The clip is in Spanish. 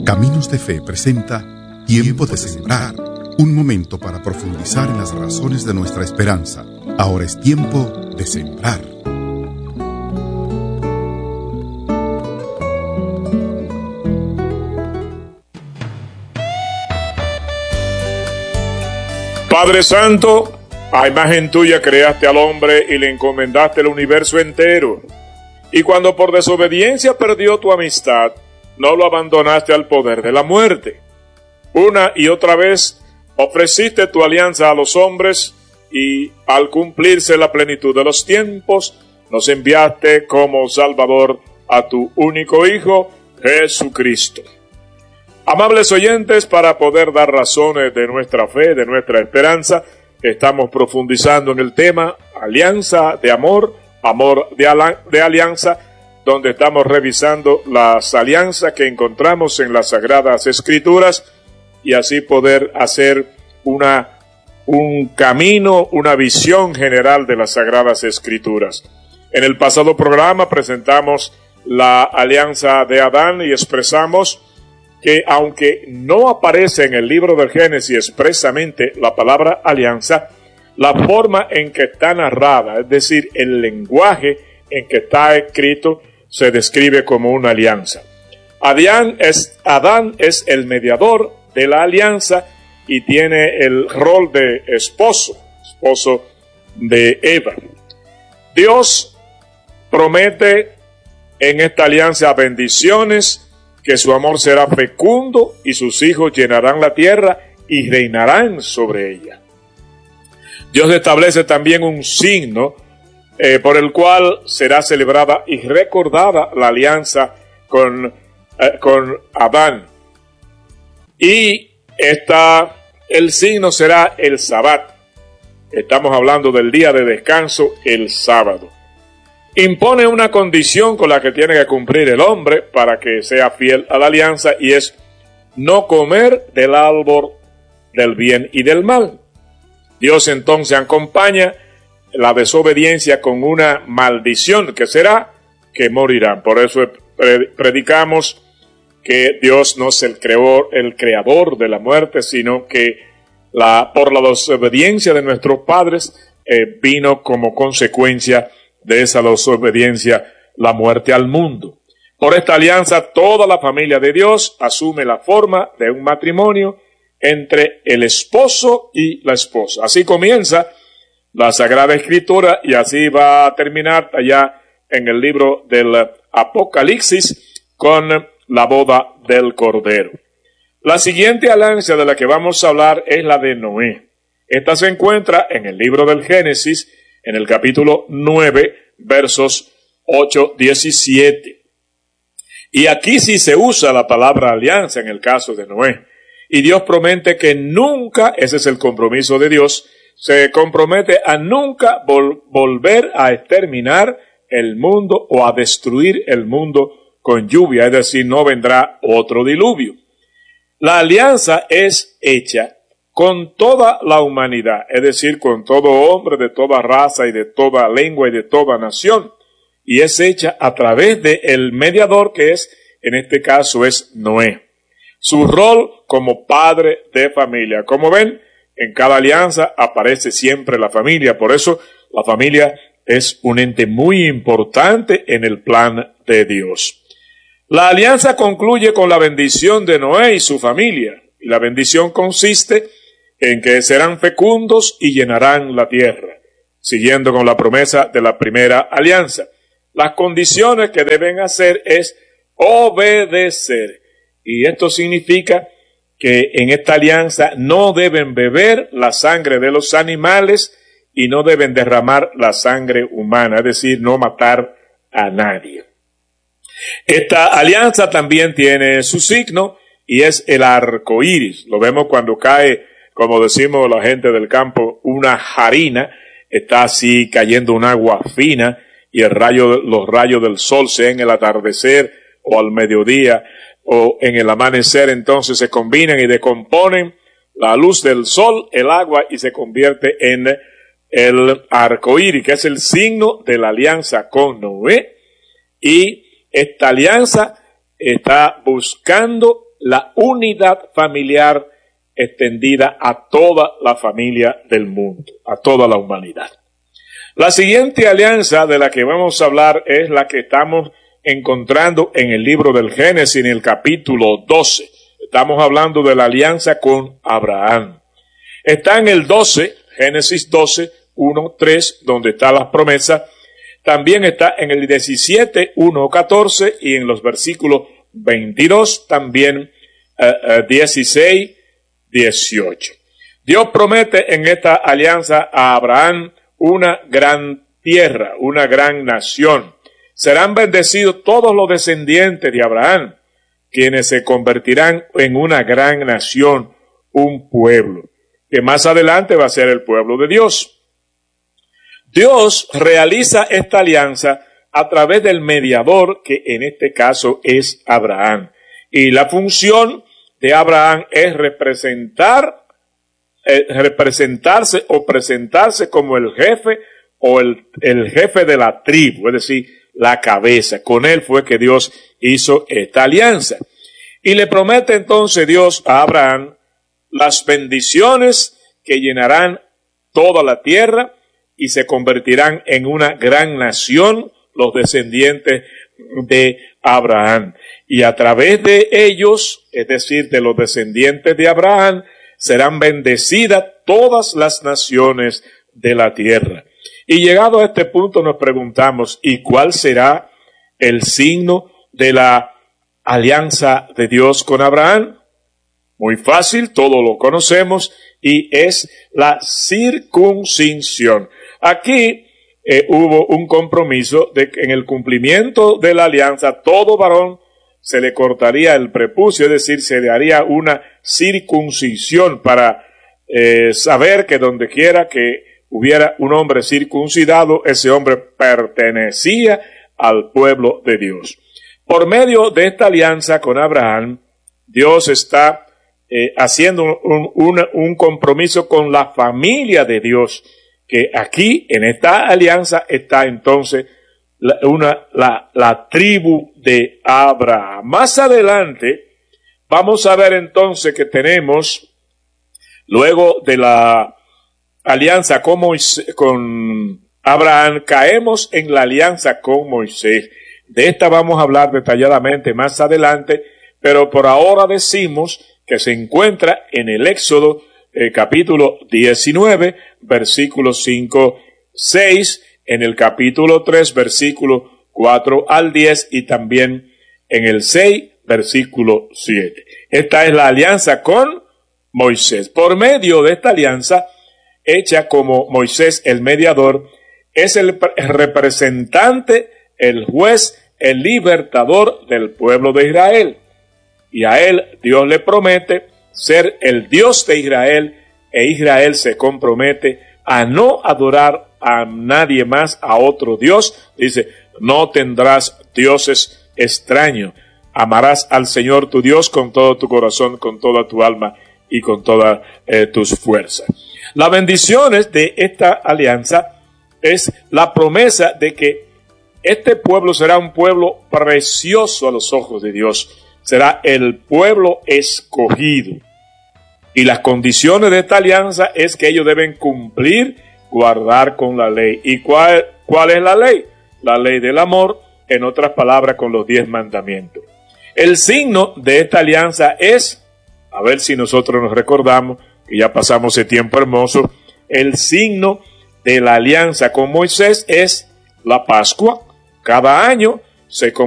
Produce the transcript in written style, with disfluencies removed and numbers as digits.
Caminos de Fe presenta Tiempo de Sembrar, un momento para profundizar en las razones de nuestra esperanza. Ahora es tiempo de sembrar. Padre Santo, a imagen tuya creaste al hombre y le encomendaste el universo entero. Y cuando por desobediencia perdió tu amistad, no lo abandonaste al poder de la muerte. Una y otra vez ofreciste tu alianza a los hombres y al cumplirse la plenitud de los tiempos, nos enviaste como Salvador a tu único Hijo, Jesucristo. Amables oyentes, para poder dar razones de nuestra fe, de nuestra esperanza, estamos profundizando en el tema alianza de amor, amor de alianza, donde estamos revisando las alianzas que encontramos en las Sagradas Escrituras y así poder hacer un camino, una visión general de las Sagradas Escrituras. En el pasado programa presentamos la alianza de Adán y expresamos que aunque no aparece en el libro del Génesis expresamente la palabra alianza, la forma en que está narrada, es decir, el lenguaje en que está escrito, se describe como una alianza. Adán es el mediador de la alianza y tiene el rol de esposo de Eva. Dios promete en esta alianza bendiciones, que su amor será fecundo y sus hijos llenarán la tierra y reinarán sobre ella. Dios establece también un signo por el cual será celebrada y recordada la alianza con Adán. Y el signo será el Sabbat. Estamos hablando del día de descanso, el sábado. Impone una condición con la que tiene que cumplir el hombre para que sea fiel a la alianza, y es no comer del árbol del bien y del mal. Dios entonces acompaña la desobediencia con una maldición que será que morirán. Por eso predicamos que Dios no es el creador de la muerte, sino que por la desobediencia de nuestros padres vino como consecuencia de esa desobediencia la muerte al mundo. Por esta alianza toda la familia de Dios asume la forma de un matrimonio entre el esposo y la esposa. Así comienza la Sagrada Escritura y así va a terminar allá en el libro del Apocalipsis con la boda del Cordero. La siguiente alianza de la que vamos a hablar es la de Noé. Esta se encuentra en el libro del Génesis, en el capítulo 9, versos 8-17. Y aquí sí se usa la palabra alianza en el caso de Noé. Y Dios promete que nunca, ese es el compromiso de Dios, se compromete a nunca volver a exterminar el mundo o a destruir el mundo con lluvia, es decir, no vendrá otro diluvio. La alianza es hecha con toda la humanidad, es decir, con todo hombre de toda raza y de toda lengua y de toda nación, y es hecha a través del mediador que es, en este caso, es Noé. Su rol como padre de familia. Como ven, en cada alianza aparece siempre la familia. Por eso la familia es un ente muy importante en el plan de Dios. La alianza concluye con la bendición de Noé y su familia. Y la bendición consiste en que serán fecundos y llenarán la tierra, siguiendo con la promesa de la primera alianza. Las condiciones que deben hacer es obedecer. Y esto significa que en esta alianza no deben beber la sangre de los animales y no deben derramar la sangre humana, es decir, no matar a nadie. Esta alianza también tiene su signo y es el arco iris. Lo vemos cuando cae, como decimos la gente del campo, una jarina, está así cayendo un agua fina y los rayos del sol, sea en el atardecer o al mediodía o en el amanecer, entonces se combinan y decomponen la luz del sol, el agua, y se convierte en el arco iris, que es el signo de la alianza con Noé. Y esta alianza está buscando la unidad familiar extendida a toda la familia del mundo, a toda la humanidad. La siguiente alianza de la que vamos a hablar es la que estamos encontrando en el libro del Génesis, en el capítulo 12. Estamos hablando de la alianza con Abraham. Está en el 12, Génesis 12, 1, 3, donde están las promesas. También está en el 17, 1, 14 y en los versículos 22, también 16, 18. Dios promete en esta alianza a Abraham una gran tierra, una gran nación. Serán bendecidos todos los descendientes de Abraham, quienes se convertirán en una gran nación, un pueblo, que más adelante va a ser el pueblo de Dios. Dios realiza esta alianza a través del mediador, que en este caso es Abraham. Y la función de Abraham es representarse o presentarse como el jefe o el jefe de la tribu, es decir, la cabeza. Con él fue que Dios hizo esta alianza. Y le promete entonces Dios a Abraham las bendiciones que llenarán toda la tierra y se convertirán en una gran nación los descendientes de Abraham. Y a través de ellos, es decir, de los descendientes de Abraham, serán bendecidas todas las naciones de la tierra. Y llegado a este punto nos preguntamos, ¿y cuál será el signo de la alianza de Dios con Abraham? Muy fácil, todos lo conocemos, y es la circuncisión. Aquí hubo un compromiso de que en el cumplimiento de la alianza todo varón se le cortaría el prepucio, es decir, se le haría una circuncisión para saber que donde quiera que hubiera un hombre circuncidado, ese hombre pertenecía al pueblo de Dios. Por medio de esta alianza con Abraham, Dios está haciendo un compromiso con la familia de Dios, que aquí en esta alianza está entonces la tribu de Abraham. Más adelante vamos a ver entonces que tenemos, luego de la alianza con Abraham, caemos en la alianza con Moisés. De esta vamos a hablar detalladamente más adelante, pero por ahora decimos que se encuentra en el Éxodo capítulo 19, versículos 5, 6, en el capítulo 3, versículo 4 al 10 y también en el 6, versículo 7. Esta es la alianza con Moisés. Por medio de esta alianza, hecha como Moisés el mediador, es el representante, el juez, el libertador del pueblo de Israel. Y a él Dios le promete ser el Dios de Israel, e Israel se compromete a no adorar a nadie más, a otro Dios. Dice, no tendrás dioses extraños. Amarás al Señor tu Dios con todo tu corazón, con toda tu alma y con todas tus fuerzas. Las bendiciones de esta alianza es la promesa de que este pueblo será un pueblo precioso a los ojos de Dios. Será el pueblo escogido. Y las condiciones de esta alianza es que ellos deben cumplir, guardar con la ley. ¿Y cuál es la ley? La ley del amor, en otras palabras, con los 10 mandamientos. El signo de esta alianza es, a ver si nosotros nos recordamos, que ya pasamos ese tiempo hermoso, el signo de la alianza con Moisés es la Pascua. Cada año se